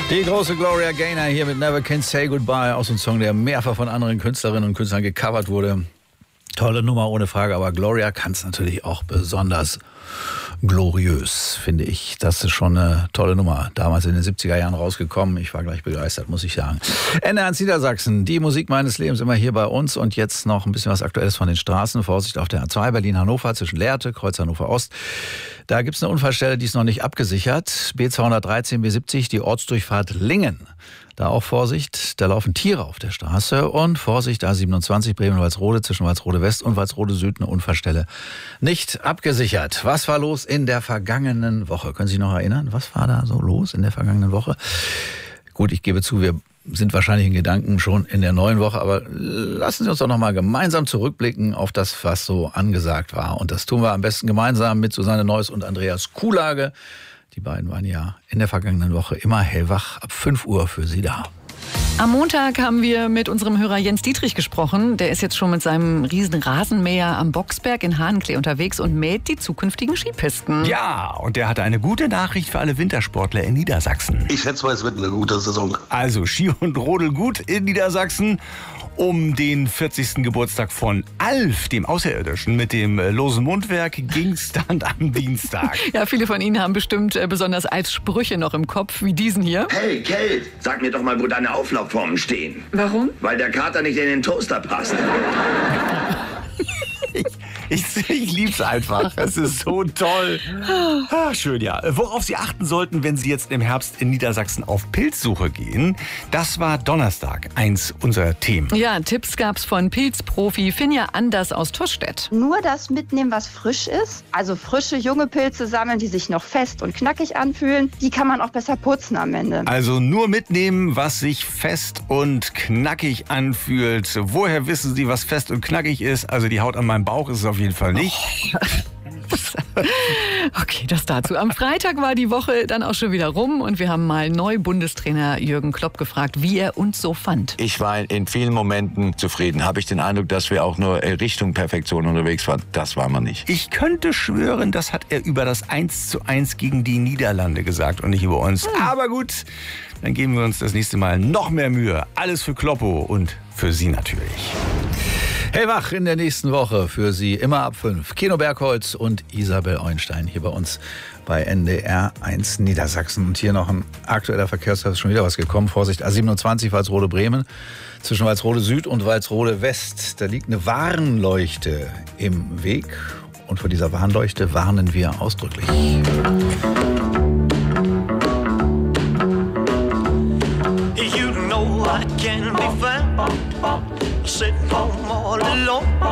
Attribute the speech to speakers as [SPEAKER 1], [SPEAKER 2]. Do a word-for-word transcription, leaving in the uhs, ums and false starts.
[SPEAKER 1] Die große Gloria Gaynor hier mit Never Can Say Goodbye, aus einem Song, der mehrfach von anderen Künstlerinnen und Künstlern gecovert wurde. Tolle Nummer, ohne Frage, aber Gloria kann es natürlich auch besonders gloriös, finde ich. Das ist schon eine tolle Nummer. Damals in den siebziger Jahren rausgekommen. Ich war gleich begeistert, muss ich sagen. N R eins Niedersachsen, die Musik meines Lebens, immer hier bei uns. Und jetzt noch ein bisschen was Aktuelles von den Straßen. Vorsicht auf der A zwei Berlin-Hannover zwischen Lehrte, Kreuz Hannover Ost. Da gibt es eine Unfallstelle, die ist noch nicht abgesichert. B zweihundertdreizehn B siebzig, die Ortsdurchfahrt Lingen. Da auch Vorsicht, da laufen Tiere auf der Straße. Und Vorsicht, A siebenundzwanzig Bremen-Walsrode zwischen Walsrode West und Walsrode Süd, eine Unfallstelle nicht abgesichert. Was war los in der vergangenen Woche? Können Sie sich noch erinnern? Was war da so los in der vergangenen Woche? Gut, ich gebe zu, wir sind wahrscheinlich in Gedanken schon in der neuen Woche, aber lassen Sie uns doch noch mal gemeinsam zurückblicken auf das, was so angesagt war. Und das tun wir am besten gemeinsam mit Susanne Neuss und Andreas Kuhlage. Die beiden waren ja in der vergangenen Woche immer hellwach ab fünf Uhr für Sie da.
[SPEAKER 2] Am Montag haben wir mit unserem Hörer Jens Dietrich gesprochen. Der ist jetzt schon mit seinem riesen Rasenmäher am Boxberg in Hahnklee unterwegs und mäht die zukünftigen Skipisten.
[SPEAKER 3] Ja, und der hatte eine gute Nachricht für alle Wintersportler in Niedersachsen.
[SPEAKER 4] Ich schätze mal, es wird eine gute Saison.
[SPEAKER 3] Also Ski und Rodel gut in Niedersachsen. Um den vierzigsten Geburtstag von Alf, dem Außerirdischen, mit dem losen Mundwerk ging's dann am Dienstag.
[SPEAKER 2] Ja, viele von Ihnen haben bestimmt äh, besonders Alfs Sprüche noch im Kopf, wie diesen hier.
[SPEAKER 5] Hey, Kate, sag mir doch mal, wo deine Auflaufformen stehen.
[SPEAKER 2] Warum?
[SPEAKER 5] Weil der Kater nicht in den Toaster passt.
[SPEAKER 3] Ich, ich, ich lieb's einfach. Es ist so toll. Ah, schön, ja. Worauf Sie achten sollten, wenn Sie jetzt im Herbst in Niedersachsen auf Pilzsuche gehen, das war Donnerstag eins unserer Themen.
[SPEAKER 2] Ja, Tipps gab's von Pilzprofi Finja Anders aus Tostedt.
[SPEAKER 6] Nur das mitnehmen, was frisch ist. Also frische, junge Pilze sammeln, die sich noch fest und knackig anfühlen. Die kann man auch besser putzen am Ende.
[SPEAKER 3] Also nur mitnehmen, was sich fest und knackig anfühlt. Woher wissen Sie, was fest und knackig ist? Also die Haut an meinem Bauch ist es auf jeden Fall nicht.
[SPEAKER 2] Okay, das dazu. Am Freitag war die Woche dann auch schon wieder rum und wir haben mal Neu-Bundestrainer Jürgen Klopp gefragt, wie er uns so fand.
[SPEAKER 7] Ich war in vielen Momenten zufrieden. Habe ich den Eindruck, dass wir auch nur Richtung Perfektion unterwegs waren. Das waren wir nicht.
[SPEAKER 3] Ich könnte schwören, das hat er über das eins zu eins gegen die Niederlande gesagt und nicht über uns. Hm. Aber gut, dann geben wir uns das nächste Mal noch mehr Mühe. Alles für Kloppo und für Sie natürlich.
[SPEAKER 1] Hellwach in der nächsten Woche für Sie immer ab fünf. Kino Bergholz und Isabel Eunstein hier bei uns bei N D R eins Niedersachsen. Und hier noch ein aktueller Verkehrsservice, schon wieder was gekommen. Vorsicht, A siebenundzwanzig Walsrode Bremen zwischen Walsrode Süd und Walsrode West. Da liegt eine Warnleuchte im Weg und vor dieser Warnleuchte warnen wir ausdrücklich.
[SPEAKER 8] You know I can be found sitting home all alone.